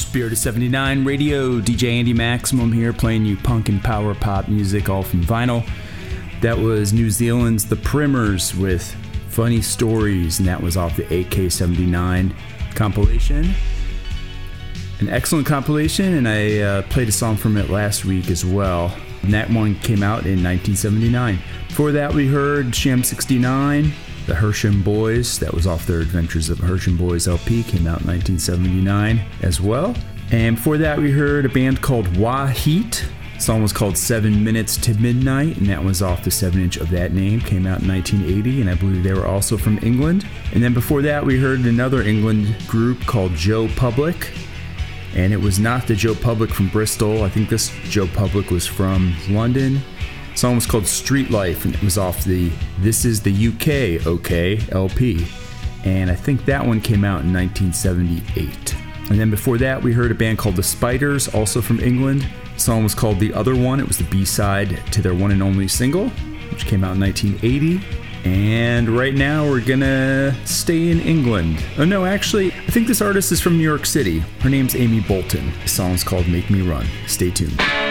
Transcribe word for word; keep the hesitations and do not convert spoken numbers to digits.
Spirit of seventy-nine Radio, D J Andy Maximum here, playing you punk and power pop music all from vinyl. That was New Zealand's The Primers with Funny Stories, and that was off the A K seventy-nine compilation. An excellent compilation, and I uh, played a song from it last week as well. And that one came out in nineteen seventy-nine. Before that, we heard Sham sixty-nine, the Hersham Boys. That was off their Adventures of Hersham Boys L P, came out in nineteen seventy-nine as well. And before that, we heard a band called Wah Heat. The song was called Seven Minutes to Midnight, and that was off the seven inch of that name, came out in nineteen eighty, and I believe they were also from England. And then before that, we heard another England group called Joe Public, and it was not the Joe Public from Bristol. I think this Joe Public was from London. The song was called Street Life, and it was off the This Is the U K OK L P, and I think that one came out in nineteen seventy-eight. And then before that, we heard a band called The Spiders, also from England. The song was called The Other One. It was the B-side to their one and only single, which came out in nineteen eighty. And right now, we're gonna stay in England. Oh no, actually, I think this artist is from New York City. Her name's Amy Bolton. The song's called Make Me Run. Stay tuned.